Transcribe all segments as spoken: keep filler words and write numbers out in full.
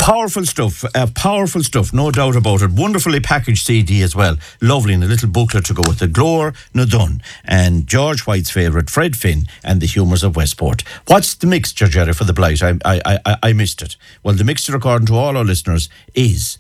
Powerful stuff, uh, powerful stuff, no doubt about it. Wonderfully packaged C D as well. Lovely, and a little booklet to go with the Glór na Dun and George White's favourite, Fred Finn, and the humours of Westport. What's the mixture, Jerry, for the Blight? I, I, I, I missed it. Well, the mixture, according to all our listeners, is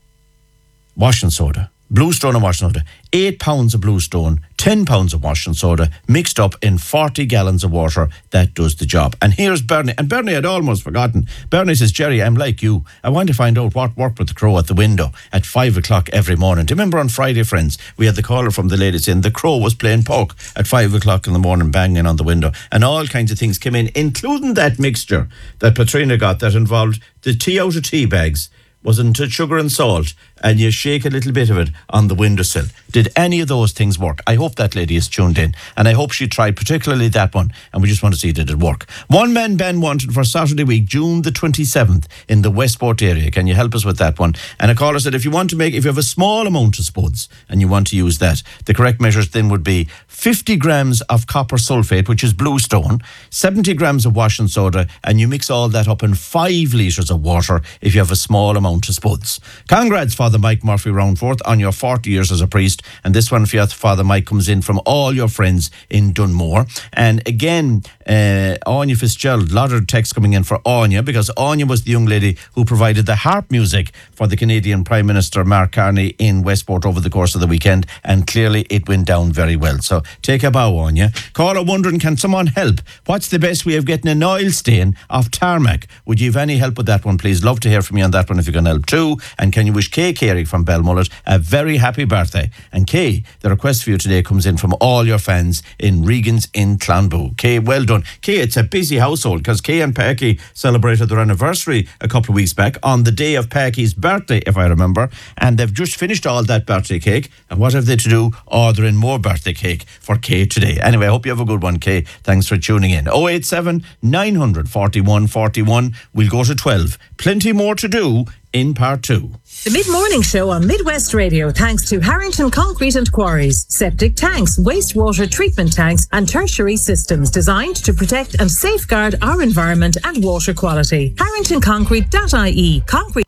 washing soda, Bluestone and washing soda, eight pounds of Bluestone, ten pounds of washing soda, mixed up in forty gallons of water. That does the job. And here's Bernie. And Bernie had almost forgotten. Bernie says, Jerry, I'm like you. I want to find out what worked with the Crow at the window at five o'clock every morning. Do you remember on Friday, friends, we had the caller from the lady saying the Crow was playing poke at five o'clock in the morning, banging on the window. And all kinds of things came in, including that mixture that Patrina got that involved the tea out of tea bags, wasn't it sugar and salt, and you shake a little bit of it on the windowsill. Did any of those things work? I hope that lady is tuned in, and I hope she tried particularly that one, and we just want to see did it work. One man Ben wanted for Saturday week, June the twenty-seventh, in the Westport area. Can you help us with that one? And a caller said if you want to make, if you have a small amount of spuds and you want to use that, the correct measures then would be fifty grams of copper sulfate, which is Bluestone, seventy grams of washing soda, and you mix all that up in five litres of water if you have a small amount of spuds. Congrats, Father Mike Murphy Roundforth, on your forty years as a priest. And this one for you, Father Mike, comes in from all your friends in Dunmore. And again, uh, Anya Fitzgerald, a lot of texts coming in for Anya, because Anya was the young lady who provided the harp music for the Canadian Prime Minister Mark Carney in Westport over the course of the weekend. And clearly it went down very well. So take a bow, Anya. Caller wondering, can someone help? What's the best way of getting an oil stain off tarmac? Would you have any help with that one, please? Love to hear from you on that one if you can help too. And can you wish Kay Carey from Belmullet a very happy birthday? And Kay, the request for you today comes in from all your fans in Regan's in Clonboo. Kay, well done. Kay, it's a busy household because Kay and Packy celebrated their anniversary a couple of weeks back on the day of Packy's birthday, if I remember. And they've just finished all that birthday cake. And what have they to do? Ordering more birthday cake for Kay today. Anyway, I hope you have a good one, Kay. Thanks for tuning in. oh eight seven, nine forty-one, forty-one. We'll go to twelve. Plenty more to do in part two. The Mid-Morning Show on Midwest Radio, thanks to Harrington Concrete and Quarries. Septic tanks, wastewater treatment tanks and tertiary systems designed to protect and safeguard our environment and water quality. harrington concrete dot I E. Concrete.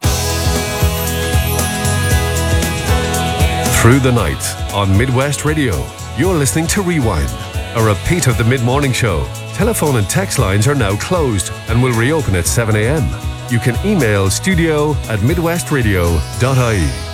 Through the night on Midwest Radio, you're listening to Rewind, a repeat of the Mid-Morning Show. Telephone and text lines are now closed and will reopen at seven a.m. You can email studio at midwestradio dot I E.